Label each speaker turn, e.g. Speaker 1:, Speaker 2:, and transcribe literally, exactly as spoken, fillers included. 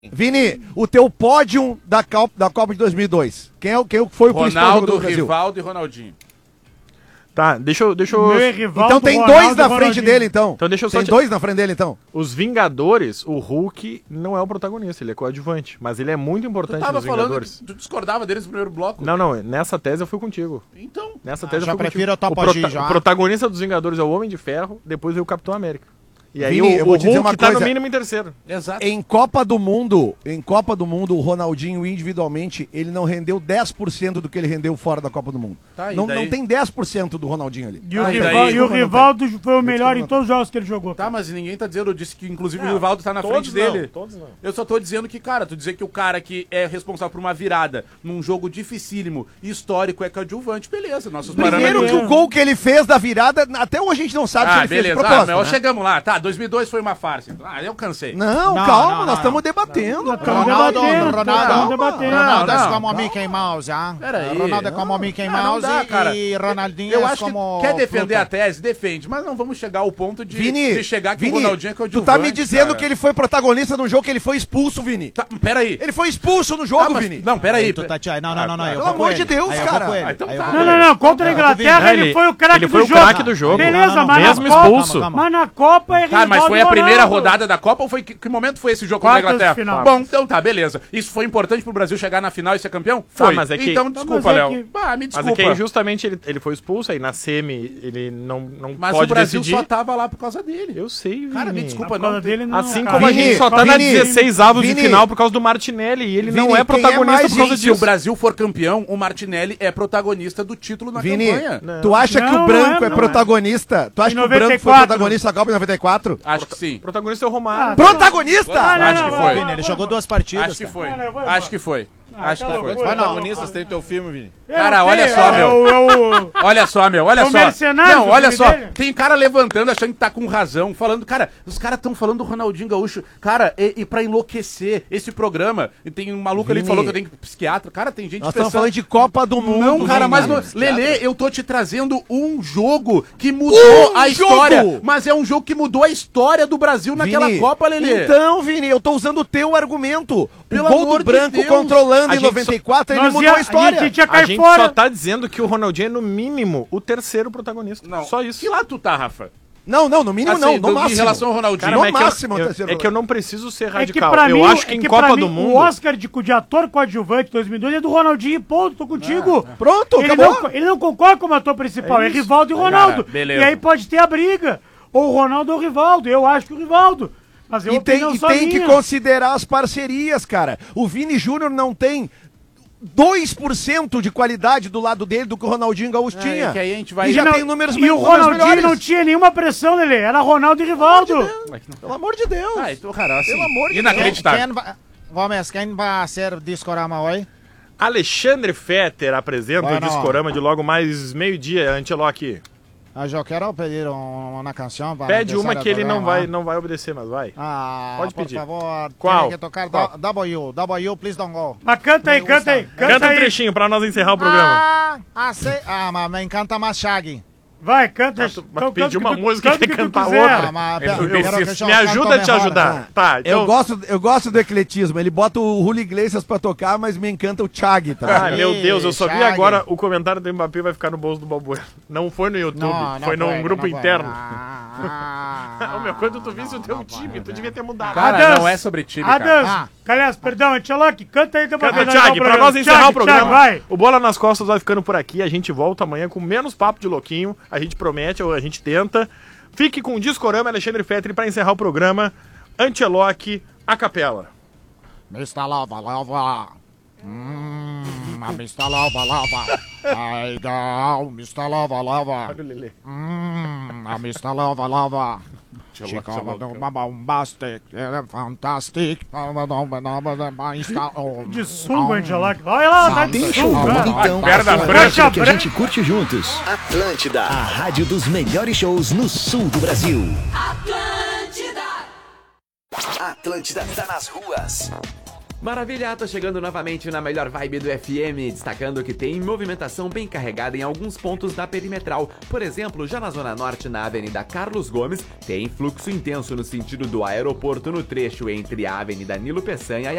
Speaker 1: Vini, o teu pódio da Copa, da Copa de dois mil e dois. Quem, é, quem foi o principal jogador do Brasil?
Speaker 2: Ronaldo, Rivaldo e Ronaldinho.
Speaker 3: Tá, deixa eu... Deixa eu...
Speaker 1: Então tem Ronaldo, dois na frente dele, então.
Speaker 3: Então deixa eu só
Speaker 1: Tem
Speaker 3: te...
Speaker 1: dois na frente dele, então.
Speaker 3: Os Vingadores, o Hulk não é o protagonista, ele é coadjuvante. Mas ele é muito importante nos Vingadores.
Speaker 2: Que tu discordava deles no primeiro bloco.
Speaker 3: Não, não, nessa tese eu fui contigo.
Speaker 2: Então.
Speaker 3: Nessa tese
Speaker 4: Ah, já
Speaker 3: eu fui
Speaker 4: prefiro
Speaker 3: contigo.
Speaker 4: a Topa
Speaker 3: o,
Speaker 4: G,
Speaker 3: prota
Speaker 4: já.
Speaker 3: o protagonista dos Vingadores é o Homem de Ferro, depois veio o Capitão América. E aí
Speaker 1: Vini,
Speaker 3: o,
Speaker 1: eu vou
Speaker 3: o
Speaker 1: te dizer uma
Speaker 3: Hulk tá
Speaker 1: coisa.
Speaker 3: no mínimo em terceiro.
Speaker 2: Exato.
Speaker 1: Em Copa do Mundo, em Copa do Mundo, o Ronaldinho individualmente, ele não rendeu dez por cento do que ele rendeu fora da Copa do Mundo.
Speaker 2: Tá, e
Speaker 1: não,
Speaker 2: daí?
Speaker 1: não tem dez por cento do Ronaldinho ali.
Speaker 5: E o,
Speaker 2: Ah, e
Speaker 5: Rival-
Speaker 2: daí?
Speaker 5: e o Rivaldo foi o melhor
Speaker 1: Desculpa.
Speaker 5: em todos os jogos que ele jogou.
Speaker 2: Tá, mas ninguém tá dizendo, eu disse que inclusive
Speaker 3: Não,
Speaker 2: o Rivaldo tá na frente
Speaker 3: todos não,
Speaker 2: dele.
Speaker 3: todos não.
Speaker 2: Eu só tô dizendo que, cara, tu dizer que o cara que é responsável por uma virada num jogo dificílimo e histórico é coadjuvante, beleza. Nossos
Speaker 1: Primeiro
Speaker 2: parâmetros-
Speaker 1: que o gol que ele fez da virada, até hoje a gente não sabe se
Speaker 2: Ah,
Speaker 1: ele fez de
Speaker 2: beleza. Ah,
Speaker 1: propósito.
Speaker 2: mas
Speaker 1: né?
Speaker 2: chegamos lá. Tá, dois mil e dois foi uma farsa. Ah, eu cansei.
Speaker 1: Não,
Speaker 4: Não,
Speaker 1: calma,
Speaker 4: não,
Speaker 1: nós
Speaker 4: não.
Speaker 1: estamos debatendo.
Speaker 5: Nós
Speaker 1: cara.
Speaker 5: estamos
Speaker 4: Ronaldo,
Speaker 5: debatendo,
Speaker 4: Ronaldo,
Speaker 5: estamos debatendo.
Speaker 4: Ronaldo
Speaker 2: Não,
Speaker 4: é
Speaker 2: não,
Speaker 4: como
Speaker 2: não.
Speaker 4: Mickey Mouse, ah.
Speaker 2: Pera aí.
Speaker 4: Ronaldo é como Mickey
Speaker 2: Ah, não
Speaker 4: Mouse
Speaker 2: dá, cara.
Speaker 4: e Ronaldinho
Speaker 2: Eu
Speaker 4: é
Speaker 2: acho que
Speaker 4: como...
Speaker 2: quer defender
Speaker 4: Pluto.
Speaker 2: a tese, defende, mas não vamos chegar ao ponto de,
Speaker 1: Vini,
Speaker 2: de chegar que
Speaker 1: Vini,
Speaker 2: o Ronaldinho é
Speaker 1: tu
Speaker 2: coadjuvante.
Speaker 1: tá me dizendo
Speaker 2: cara.
Speaker 1: que ele foi protagonista num jogo que ele foi expulso, Vini.
Speaker 2: Tá, peraí.
Speaker 1: Ele foi expulso no jogo,
Speaker 2: Ah, mas-
Speaker 1: Vini.
Speaker 2: Não, peraí.
Speaker 4: Aí tu tá te- Não, não, não, não. eu
Speaker 1: Pelo
Speaker 4: vou com
Speaker 1: amor de
Speaker 4: ele.
Speaker 1: Deus,
Speaker 4: Aí eu vou
Speaker 1: cara.
Speaker 4: com ele.
Speaker 2: Ah, então
Speaker 4: Aí eu
Speaker 2: tá.
Speaker 4: vou
Speaker 5: Não,
Speaker 4: com
Speaker 5: não,
Speaker 4: ele.
Speaker 5: não. Contra a Inglaterra,
Speaker 3: Ele-
Speaker 5: ele foi o craque
Speaker 3: ele
Speaker 5: do
Speaker 3: foi o
Speaker 5: jogo.
Speaker 3: craque do jogo.
Speaker 5: Beleza,
Speaker 4: Não, não,
Speaker 5: mas
Speaker 3: mesmo
Speaker 5: na Copa,
Speaker 3: expulso.
Speaker 4: calma,
Speaker 5: mas na Copa é
Speaker 2: Tá, mas
Speaker 5: Rivaldo
Speaker 2: foi
Speaker 5: e
Speaker 2: a primeira
Speaker 5: Ronaldo.
Speaker 2: rodada da Copa ou foi que, que momento foi esse jogo contra a
Speaker 5: Quartas de
Speaker 2: Inglaterra?
Speaker 5: final.
Speaker 2: Bom, então tá, beleza. Isso foi importante pro Brasil chegar na final e ser campeão? Foi.
Speaker 3: mas é que-
Speaker 2: Então,
Speaker 3: Tá,
Speaker 2: desculpa,
Speaker 5: mas é
Speaker 2: Léo.
Speaker 5: que-
Speaker 2: Ah, me
Speaker 3: Mas
Speaker 2: desculpa.
Speaker 3: é que aí justamente ele, ele foi expulso, aí na semi ele não, não
Speaker 2: Mas
Speaker 3: pode
Speaker 2: o Brasil
Speaker 3: decidir.
Speaker 2: só tava lá por causa dele.
Speaker 3: Eu sei, Vini.
Speaker 2: Cara, me desculpa,
Speaker 5: Por causa
Speaker 2: não.
Speaker 5: dele, não,
Speaker 3: Assim
Speaker 5: cara.
Speaker 3: como a
Speaker 1: Vini,
Speaker 3: gente só tá na
Speaker 1: Vini,
Speaker 3: dezesseis avos de
Speaker 1: Vini.
Speaker 3: final por causa do Martinelli, e ele
Speaker 1: Vini,
Speaker 3: não é
Speaker 1: quem é
Speaker 3: protagonista
Speaker 1: mais
Speaker 3: por causa
Speaker 1: gente?
Speaker 2: Se o
Speaker 3: disso.
Speaker 2: Brasil for campeão, o Martinelli é protagonista do título na
Speaker 1: Vini,
Speaker 2: campanha.
Speaker 1: tu acha que
Speaker 5: Não,
Speaker 1: o branco
Speaker 5: não é,
Speaker 1: é,
Speaker 5: não é.
Speaker 1: protagonista? Tu acha
Speaker 5: Em
Speaker 1: que o branco foi
Speaker 5: noventa e quatro.
Speaker 1: protagonista da Copa de noventa e quatro?
Speaker 2: Acho que sim.
Speaker 3: O protagonista é o Romário.
Speaker 5: Ah,
Speaker 1: Protagonista?
Speaker 5: Ah, não,
Speaker 2: Acho
Speaker 5: não,
Speaker 2: que
Speaker 5: vai,
Speaker 2: foi.
Speaker 5: vai,
Speaker 4: Vini, ele
Speaker 5: vai,
Speaker 4: jogou
Speaker 5: vai.
Speaker 4: duas partidas.
Speaker 2: Acho que
Speaker 4: cara.
Speaker 2: foi.
Speaker 5: Não, não, vai,
Speaker 2: Acho
Speaker 5: vai.
Speaker 2: que foi.
Speaker 5: Ah,
Speaker 2: Acho que
Speaker 5: tá
Speaker 2: foi.
Speaker 5: louco.
Speaker 6: Protagonistas tem teu filme, Vini.
Speaker 2: Cara,
Speaker 5: Eu
Speaker 2: olha
Speaker 5: sei,
Speaker 2: só,
Speaker 5: é
Speaker 2: meu.
Speaker 5: o- é o-
Speaker 2: Olha só, meu, olha
Speaker 5: É o
Speaker 2: só.
Speaker 5: mercenário
Speaker 2: Não,
Speaker 5: do
Speaker 2: olha
Speaker 5: filme
Speaker 2: só.
Speaker 5: dele.
Speaker 2: Tem cara levantando, achando que tá com razão, falando, cara, os caras estão falando do Ronaldinho Gaúcho. Cara, e, e pra enlouquecer esse programa, e tem um maluco ali que
Speaker 1: Vini,
Speaker 2: falou que eu tenho que ir pro psiquiatra. Cara, tem gente
Speaker 1: Nós estamos falando de Copa do Mundo.
Speaker 2: Não, cara, mas
Speaker 1: Vini.
Speaker 2: no... Lelê, eu tô te trazendo um jogo que mudou
Speaker 1: Um
Speaker 2: a história.
Speaker 1: jogo!
Speaker 2: Mas é um jogo que mudou a história do Brasil naquela
Speaker 1: Vini,
Speaker 2: Copa, Lelê.
Speaker 1: Então, Vini, eu tô usando o teu argumento.
Speaker 2: Pelo
Speaker 1: o gol
Speaker 2: amor
Speaker 1: do
Speaker 2: de
Speaker 1: branco
Speaker 2: Deus.
Speaker 1: controlando
Speaker 3: A
Speaker 1: em
Speaker 3: gente
Speaker 1: noventa e quatro, ele
Speaker 5: Nós
Speaker 1: mudou
Speaker 5: ia-
Speaker 1: a história.
Speaker 5: A gente ia
Speaker 3: A
Speaker 5: cair
Speaker 3: gente
Speaker 5: fora.
Speaker 3: só tá dizendo que o Ronaldinho é, no mínimo, o terceiro protagonista.
Speaker 2: Não.
Speaker 3: Só isso.
Speaker 2: Que lá tu tá, Rafa?
Speaker 1: Não, não, no mínimo
Speaker 2: Assim,
Speaker 1: não, no
Speaker 2: do-
Speaker 1: máximo.
Speaker 2: Em relação ao Ronaldinho.
Speaker 3: Cara,
Speaker 1: no
Speaker 3: mas é que eu-
Speaker 1: máximo,
Speaker 3: eu,
Speaker 1: terceiro
Speaker 3: é que eu não preciso ser
Speaker 5: É que
Speaker 3: radical.
Speaker 5: pra
Speaker 3: eu
Speaker 5: mim,
Speaker 3: acho que
Speaker 5: é
Speaker 3: em
Speaker 5: que
Speaker 3: Copa
Speaker 5: pra
Speaker 3: do
Speaker 5: mim,
Speaker 3: Mundo...
Speaker 5: o Oscar de, de ator coadjuvante dois mil e dois é do Ronaldinho, ponto, tô contigo.
Speaker 1: Pronto,
Speaker 5: ele,
Speaker 1: acabou.
Speaker 5: não, ele não concorda como ator principal, é,
Speaker 3: isso.
Speaker 5: Rivaldo e Ronaldo.
Speaker 2: Cara, beleza.
Speaker 5: E aí pode ter a briga. Ou o Ronaldo ou o Rivaldo. Eu acho que o Rivaldo. Mas eu
Speaker 1: E tem,
Speaker 5: opinião
Speaker 1: e
Speaker 5: só
Speaker 1: tem que
Speaker 5: minha.
Speaker 1: considerar as parcerias, cara. O Vini Júnior não tem dois por cento de qualidade do lado dele do que o Ronaldinho Gaúcho
Speaker 2: É,
Speaker 1: tinha.
Speaker 2: que aí a gente vai-
Speaker 1: E já
Speaker 5: Não,
Speaker 1: tem números
Speaker 5: E o
Speaker 1: números
Speaker 5: Ronaldinho
Speaker 1: melhores.
Speaker 5: não tinha nenhuma pressão, Lelê. Era Ronaldo e Rivaldo.
Speaker 1: Pelo amor de Deus.
Speaker 2: Ah, então, cara, assim,
Speaker 1: Pelo amor de
Speaker 2: inacreditável.
Speaker 4: Quem vai... Vamos, quem vai ser discorama hoje?
Speaker 3: Alexandre Fetter apresenta
Speaker 4: Bueno.
Speaker 3: o Discorama de logo mais meio-dia, Anteloque.
Speaker 4: Ah, eu quero pedir um- uma canção para
Speaker 3: Pede uma
Speaker 4: empezar
Speaker 3: que
Speaker 4: o
Speaker 3: ele não
Speaker 4: programa.
Speaker 3: vai, não vai obedecer, mas vai.
Speaker 4: Ah,
Speaker 3: Pode
Speaker 4: por
Speaker 3: pedir.
Speaker 4: favor,
Speaker 3: Qual?
Speaker 4: tem que tocar
Speaker 3: Qual?
Speaker 4: W, W, please don't go.
Speaker 5: Mas canta aí, canta aí. Canta,
Speaker 3: Canta um
Speaker 5: aí.
Speaker 3: trechinho pra nós encerrar o programa.
Speaker 4: Ah, ah, sei, ah, mas me encanta mais Shaggy.
Speaker 5: Vai, canta.
Speaker 3: Mas tu- mas
Speaker 5: Então,
Speaker 3: tu pediu
Speaker 5: canta
Speaker 3: uma
Speaker 5: que tu-
Speaker 3: música e
Speaker 5: canta
Speaker 3: quer
Speaker 5: que tu
Speaker 3: cantar
Speaker 5: quiser.
Speaker 3: outra.
Speaker 4: Ah, mas,
Speaker 3: Esse
Speaker 4: eu quero que
Speaker 3: imbecil.
Speaker 4: eu
Speaker 3: Me ajuda a te
Speaker 4: canto melhor.
Speaker 3: ajudar. Tá,
Speaker 1: Eu
Speaker 3: então...
Speaker 1: gosto, eu gosto do ecletismo. Ele bota o Julio Iglesias pra tocar, mas me encanta o Chag, tá?
Speaker 3: Ai, meu Deus, eu só vi
Speaker 4: Chague.
Speaker 3: agora o comentário do Mbappé vai ficar no bolso do Balbuena. Não foi no YouTube,
Speaker 4: Não, não
Speaker 3: foi num
Speaker 4: foi,
Speaker 3: grupo
Speaker 4: não foi.
Speaker 3: interno.
Speaker 4: Ah, ah,
Speaker 3: Ô, meu, quando tu visse o teu time, tu devia ter mudado.
Speaker 2: Cara,
Speaker 5: Adams.
Speaker 2: não é sobre time, cara.
Speaker 5: Adams.
Speaker 4: Ah.
Speaker 5: Aliás, perdão, Anteloque, canta aí.
Speaker 3: Canta, Thiago, pra nós encerrar
Speaker 5: Thiago,
Speaker 3: o programa.
Speaker 5: Thiago, vai.
Speaker 3: O Bola nas Costas vai ficando por aqui. A gente volta amanhã com menos papo de louquinho. A gente promete, ou a gente tenta. Fique com o Discorama, Alexandre Fetter, pra encerrar o programa. Anteloque, a capela.
Speaker 4: Mister Lava Lava. Hum, a Mister Lava Lava. Ai, down, Mister Lava Lava.
Speaker 3: Olha o Lelê.
Speaker 4: Hum, a Mister Lava Lava. She called the bombastic, é fantastic.
Speaker 5: De sunga, Anteloque. Olha lá, tá de
Speaker 7: Deixa eu
Speaker 5: sunga.
Speaker 7: ouvir então
Speaker 2: perna
Speaker 7: a
Speaker 2: branca.
Speaker 7: música que a
Speaker 5: Branca.
Speaker 7: gente curte juntos. Atlântida, a rádio dos melhores shows no sul do Brasil. Atlântida! Atlântida tá nas ruas.
Speaker 6: Maravilha, tô chegando novamente na melhor vibe do F M, destacando que tem movimentação bem carregada em alguns pontos da perimetral. Por exemplo, já na Zona Norte, na Avenida Carlos Gomes, tem fluxo intenso no sentido do aeroporto no trecho entre a Avenida Nilo Peçanha e